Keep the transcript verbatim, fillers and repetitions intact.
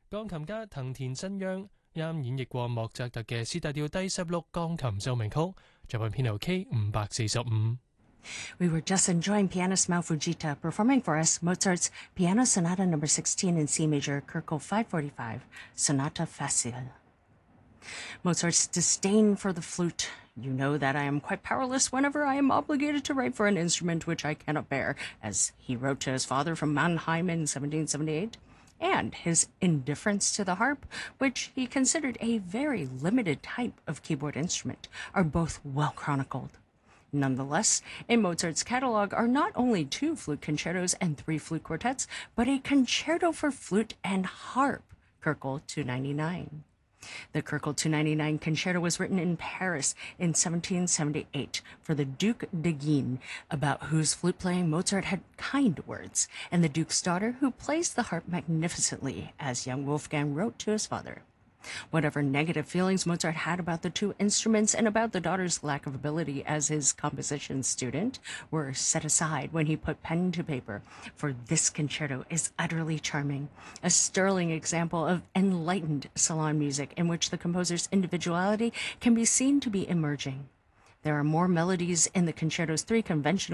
鋼琴家藤田真央啱演繹過莫扎特嘅 C 大調第十六鋼琴奏鳴曲，作品編號 K 五百四十五。 We were just enjoying pianist Mao Fujita performing for us Mozart's Piano Sonata number sixteen in C major, Kurko five forty-five, Sonata Facile. Mozart's disdain for the flute. You know that I am quite powerless whenever I am obligated to write for an instrument which I cannot bear, as he wrote to his father from Mannheim in seventeen seventy-eight, and his indifference to the harp, which he considered a very limited type of keyboard instrument, are both well chronicled. Nonetheless, in Mozart's catalog are not only two flute concertos and three flute quartets, but a concerto for flute and harp, Köchel two ninety-nine. The Köchel two ninety-nine concerto was written in Paris in seventeen seventy-eight for the Duc de Guignes, about whose flute playing Mozart had kind words, and the Duke's daughter, who plays the harp magnificently, as young Wolfgang wrote to his father. Whatever negative feelings Mozart had about the two instruments and about the daughter's lack of ability as his composition student were set aside when he put pen to paper, for this concerto is utterly charming, a sterling example of enlightened salon music in which the composer's individuality can be seen to be emerging. There are more melodies in the concerto's three conventional